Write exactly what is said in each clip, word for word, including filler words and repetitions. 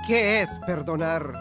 ¿Qué es perdonar?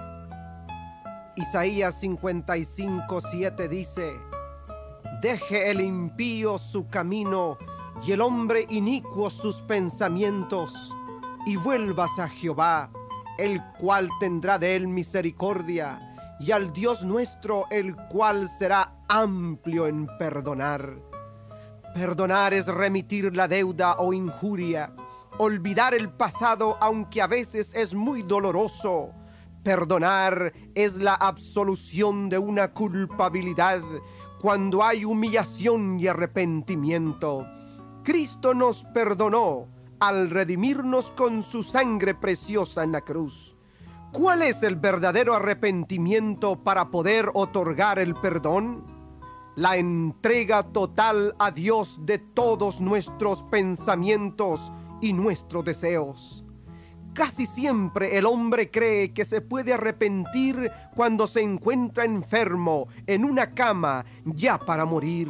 Isaías cincuenta y cinco, siete dice: deje el impío su camino y el hombre inicuo sus pensamientos, y vuélvase a Jehová, el cual tendrá de él misericordia, y al Dios nuestro, el cual será amplio en perdonar. Perdonar es remitir la deuda o injuria, olvidar el pasado, aunque a veces es muy doloroso. Perdonar es la absolución de una culpabilidad cuando hay humillación y arrepentimiento. Cristo nos perdonó al redimirnos con su sangre preciosa en la cruz. ¿Cuál es el verdadero arrepentimiento para poder otorgar el perdón? La entrega total a Dios de todos nuestros pensamientos y nuestros deseos. Casi siempre el hombre cree que se puede arrepentir cuando se encuentra enfermo en una cama ya para morir.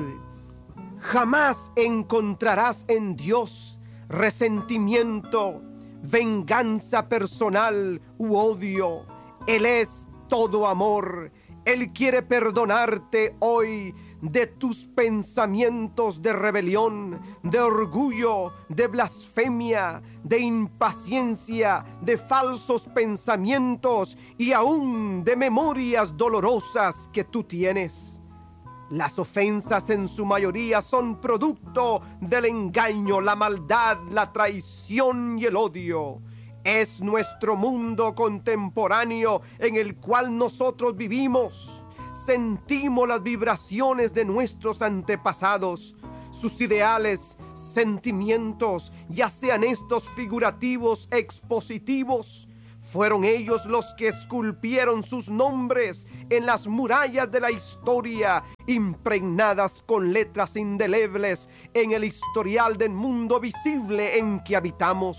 Jamás encontrarás en Dios resentimiento, venganza personal u odio. Él es todo amor. Él quiere perdonarte hoy de tus pensamientos de rebelión, de orgullo, de blasfemia, de impaciencia, de falsos pensamientos y aún de memorias dolorosas que tú tienes. Las ofensas en su mayoría son producto del engaño, la maldad, la traición y el odio. Es nuestro mundo contemporáneo en el cual nosotros vivimos. Sentimos las vibraciones de nuestros antepasados, sus ideales, sentimientos, ya sean estos figurativos, expositivos. Fueron ellos los que esculpieron sus nombres en las murallas de la historia, impregnadas con letras indelebles en el historial del mundo visible en que habitamos.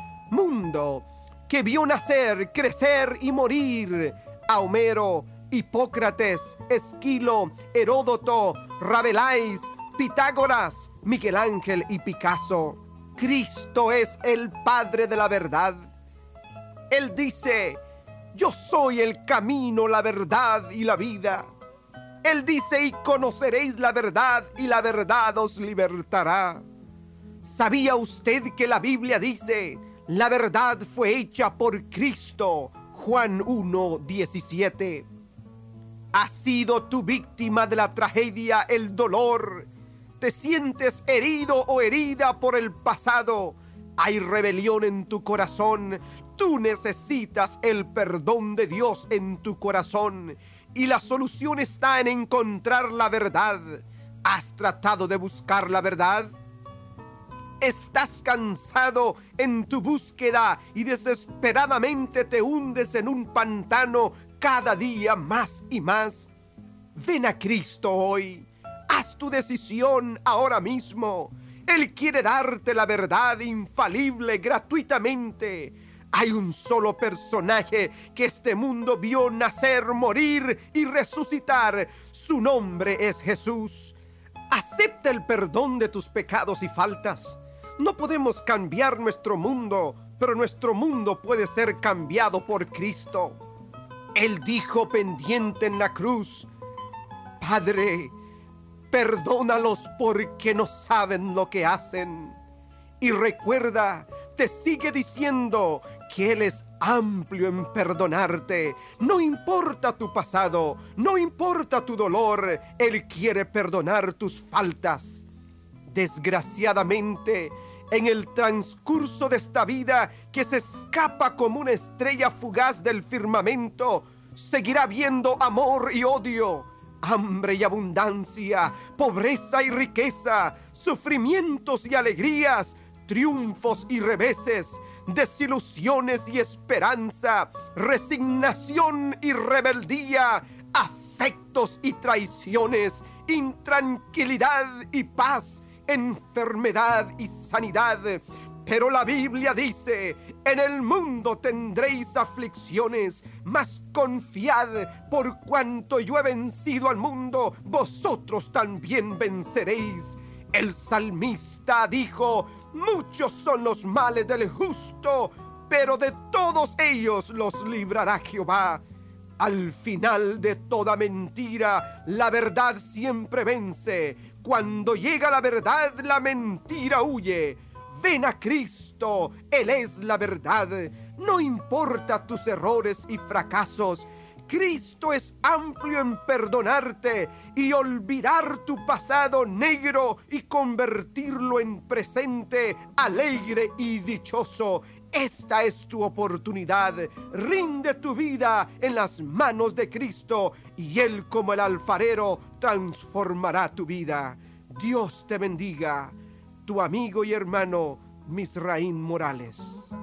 Mundo que vio nacer, crecer y morir a Homero, Hipócrates, Esquilo, Heródoto, Rabelais, Pitágoras, Miguel Ángel y Picasso. Cristo es el Padre de la verdad. Él dice: yo soy el camino, la verdad y la vida. Él dice: y conoceréis la verdad, y la verdad os libertará. ¿Sabía usted que la Biblia dice: la verdad fue hecha por Cristo? Juan uno, diecisiete. ¿Has sido tú víctima de la tragedia, el dolor? ¿Te sientes herido o herida por el pasado? ¿Hay rebelión en tu corazón? Tú necesitas el perdón de Dios en tu corazón, y la solución está en encontrar la verdad. ¿Has tratado de buscar la verdad? ¿Estás cansado en tu búsqueda y desesperadamente te hundes en un pantano cada día más y más? Ven a Cristo hoy. Haz tu decisión ahora mismo. Él quiere darte la verdad infalible gratuitamente. Hay un solo personaje que este mundo vio nacer, morir y resucitar. Su nombre es Jesús. Acepta el perdón de tus pecados y faltas. No podemos cambiar nuestro mundo, pero nuestro mundo puede ser cambiado por Cristo. Él dijo pendiente en la cruz: Padre, perdónalos porque no saben lo que hacen. Y recuerda, te sigue diciendo que Él es amplio en perdonarte. No importa tu pasado, no importa tu dolor, Él quiere perdonar tus faltas. Desgraciadamente, en el transcurso de esta vida que se escapa como una estrella fugaz del firmamento, seguirá habiendo amor y odio, hambre y abundancia, pobreza y riqueza, sufrimientos y alegrías, triunfos y reveses, desilusiones y esperanza, resignación y rebeldía, afectos y traiciones, intranquilidad y paz, enfermedad y sanidad. Pero la Biblia dice: en el mundo tendréis aflicciones, mas confiad, por cuanto yo he vencido al mundo, vosotros también venceréis. El salmista dijo: muchos son los males del justo, pero de todos ellos los librará Jehová. Al final de toda mentira, la verdad siempre vence. Cuando llega la verdad, la mentira huye. Ven a Cristo, Él es la verdad. No importa tus errores y fracasos, Cristo es amplio en perdonarte y olvidar tu pasado negro y convertirlo en presente alegre y dichoso. Esta es tu oportunidad. Rinde tu vida en las manos de Cristo y Él, como el alfarero, transformará tu vida. Dios te bendiga. Tu amigo y hermano Misraín Morales.